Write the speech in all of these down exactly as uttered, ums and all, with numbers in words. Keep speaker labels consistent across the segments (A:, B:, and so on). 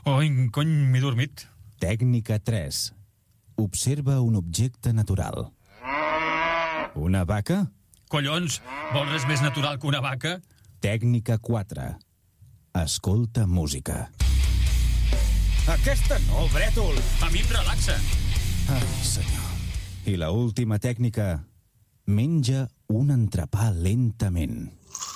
A: Oi, cony, m'he dormit.
B: Tècnica tres. Observa un objecte natural. Una vaca?
A: Collons, vols res més natural que una vaca?
B: Tècnica quatre. Escolta música. Aquesta no, brètol!
A: A mi em relaxa.
B: Ai, senyor. I la última tècnica. Menja un entrepà lentament.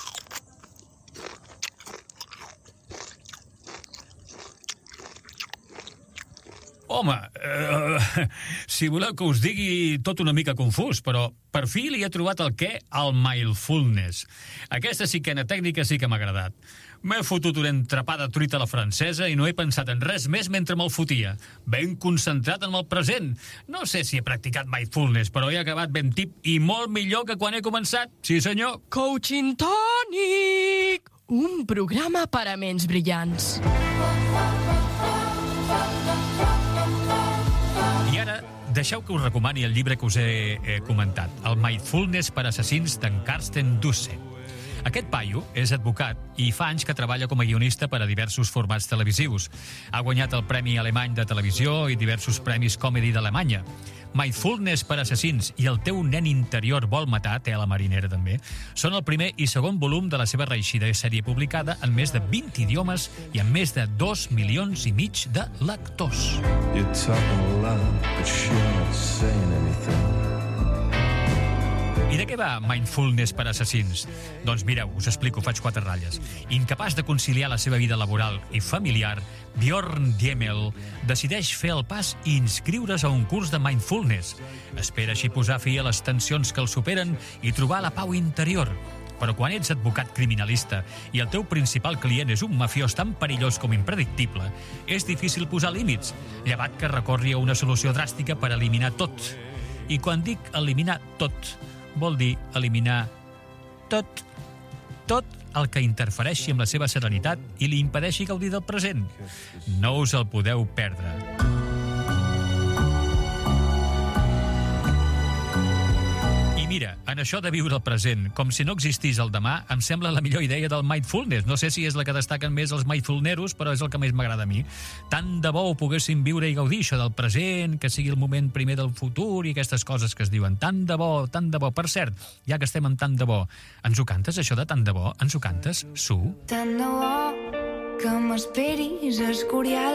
A: Home, eh, si voleu que us digui tot una mica confús, però per fi li he trobat el què al mindfulness. Aquesta cinquena tècnica sí que m'ha agradat. M'he fotut una entrepà de truita a la francesa i no he pensat en res més mentre me'l fotia. Ben concentrat en el present. No sé si he practicat mindfulness, però he acabat ben tip i molt millor que quan he començat. Sí, senyor.
C: Coaching Tònic! Un programa per a ments brillants.
A: I ara, deixeu que us recomani el llibre que us he, he comentat, el Mindfulness per assassins d'en Karsten Dusse. Aquest paio és advocat i fa anys que treballa com a guionista per a diversos formats televisius. Ha guanyat el Premi Alemany de Televisió i diversos premis Comedy d'Alemanya. Mindfulness per assassins i El teu nen interior vol matar, té a la marinera també, són el primer i segon volum de la seva reeixida sèrie publicada en més de vint idiomes i amb més de dos milions i mig de lectors.
D: You're talking a lot, but you're not saying anything.
A: I de què va Mindfulness per assassins? Doncs mireu, us explico, faig quatre ratlles. Incapaç de conciliar la seva vida laboral i familiar, Bjorn Diemel decideix fer el pas i inscriure's a un curs de Mindfulness. Espera així posar fi a les tensions que el superen i trobar la pau interior. Però quan ets advocat criminalista i el teu principal client és un mafiós tan perillós com impredictible, és difícil posar límits, llevat que recorri a una solució dràstica per eliminar tot. I quan dic eliminar tot, vol dir eliminar tot, tot el que interfereixi amb la seva serenitat i li impedeixi gaudir del present. No us el podeu perdre. I mira, en això de viure el present, com si no existís el demà, em sembla la millor idea del mindfulness. No sé si és la que destaquen més els mindfulneros, però és el que més m'agrada a mi. Tant de bo ho poguéssim viure i gaudir, això del present, que sigui el moment primer del futur i aquestes coses que es diuen. Tant de bo, tant de bo. Per cert, ja que estem amb tant de bo, ens ho cantes, això de tant de bo? Ens ho cantes, Su?
E: Tant de bo que m'esperis escorial